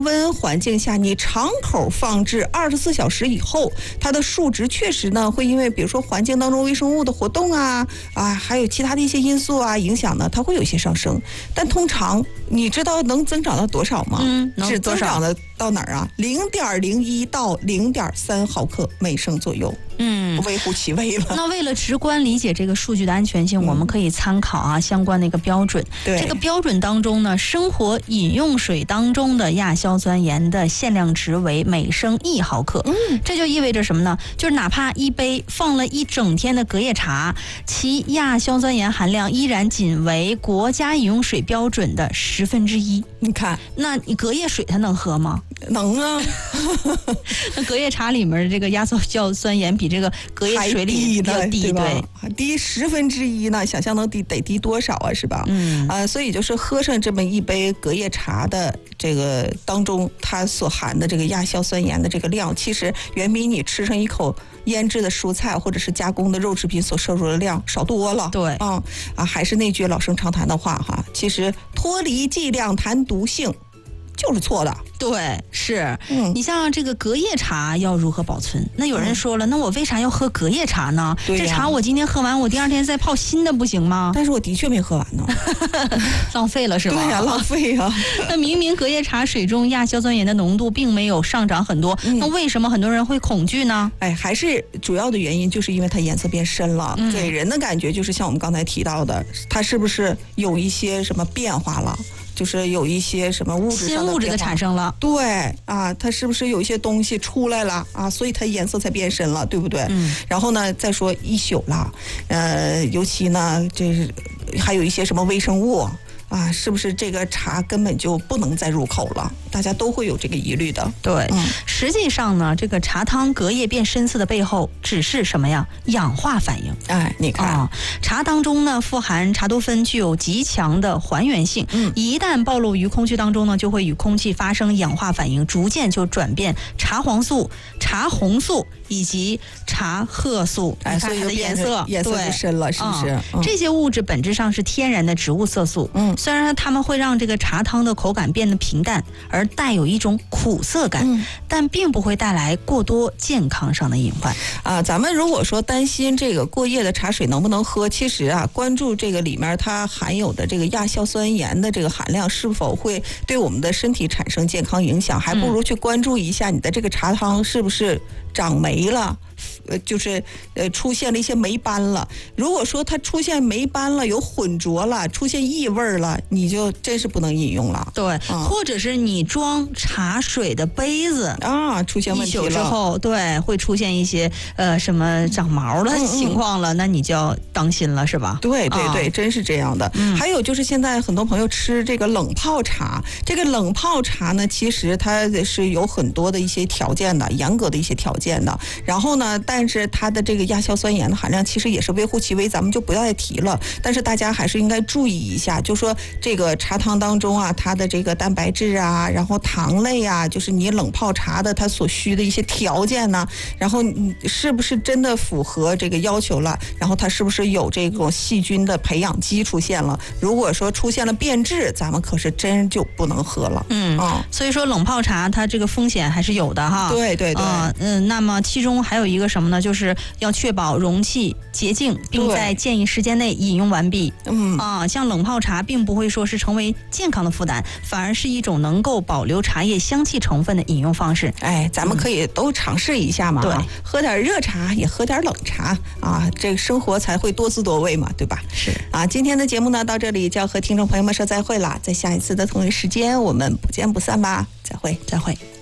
温环境下，你长口放置24小时以后，它的数值确实呢会因为比如说环境当中微生物的活动还有其他的一些因素影响呢，它会有一些上升。但通常你知道能增长到多少吗？只增长的到哪儿啊？0.01到0.3毫克每升左右。微乎其微了。 那为了直观理解这个数据的安全性，我们可以参考相关的一个标准。 对， 这个标准当中呢，生活饮用水当中的亚硝酸盐的限量值为每升1毫克。这就意味着什么呢？就是哪怕一杯放了一整天的隔夜茶，其亚硝酸盐含量依然仅为国家饮用水标准的1/10。 你看， 那你隔夜水它能喝吗？ 能啊。 那隔夜茶里面的这个亚硝酸盐比这个隔夜水里要低， 对，低1/10呢，想象得低多少啊，是吧？所以就是喝上这么一杯隔夜茶的这个当中，它所含的这个亚硝酸盐的这个量，其实远比你吃上一口腌制的蔬菜或者是加工的肉制品所摄入的量少多了。 对， 还是那句老生常谈的话哈，其实脱离剂量谈毒性就是错的。 对，是。你像这个隔夜茶要如何保存？那有人说了，那我为啥要喝隔夜茶呢？这茶我今天喝完，我第二天再泡新的不行吗？ 但是我的确没喝完呢。 浪费了是吧？ 对呀，浪费啊。 那明明隔夜茶水中亚硝酸盐的浓度并没有上涨很多，那为什么很多人会恐惧呢？ 还是主要的原因就是因为它颜色变深了，给人的感觉就是像我们刚才提到的，它是不是有一些什么变化了？就是有一些什么物质上的新物质的产生了。 对它是不是有一些东西出来了所以它颜色才变深了，对不对？然后呢，再说一宿了，尤其呢，这是还有一些什么微生物是不是这个茶根本就不能再入口了？大家都会有这个疑虑的。 对，实际上呢，这个茶汤隔夜变深色的背后只是什么呀？氧化反应。 你看， 茶当中呢富含茶多酚，具有极强的还原性。一旦暴露于空气当中呢，就会与空气发生氧化反应，逐渐就转变茶黄素、茶红素以及茶褐素。 所以它的颜色就深了，是不是？ 这些物质本质上是天然的植物色素。虽然它们会让这个茶汤的口感变得平淡，而带有一种苦涩感，但并不会带来过多健康上的隐患。 咱们如果说担心这个过夜的茶水能不能喝，其实关注这个里面它含有的这个亚硝酸盐的这个含量是否会对我们的身体产生健康影响，还不如去关注一下你的这个茶汤是不是长霉了。就是出现了一些霉斑了。如果说它出现霉斑了，有混浊了，出现异味了，你就真是不能饮用了。 对，或者是你装茶水的杯子出现问题了， 一宿之后，对，会出现一些什么长毛的情况了，那你就要当心了，是吧？ 对对对，真是这样的。还有就是现在很多朋友吃这个冷泡茶，这个冷泡茶呢，其实它是有很多的一些条件的，严格的一些条件的。然后呢，但是它的这个亚硝酸盐的含量其实也是微乎其微，咱们就不要再提了。但是大家还是应该注意一下，就说这个茶汤当中它的这个蛋白质然后糖类就是你冷泡茶的它所需的一些条件呢，然后你是不是真的符合这个要求了？然后它是不是有这种细菌的培养基出现了？如果说出现了变质，咱们可是真就不能喝了。 所以说冷泡茶它这个风险还是有的哈。 对对对。 那么其中还有一个什么呢？就是要确保容器洁净，并在建议时间内饮用完毕。像冷泡茶并不会说是成为健康的负担，反而是一种能够保留茶叶香气成分的饮用方式。 咱们可以都尝试一下嘛。 对， 喝点热茶，也喝点冷茶这个生活才会多姿多味嘛，对吧？ 是今天的节目呢，到这里就要和听众朋友们说再会了。在下一次的同一时间，我们不见不散吧。再会， 再会。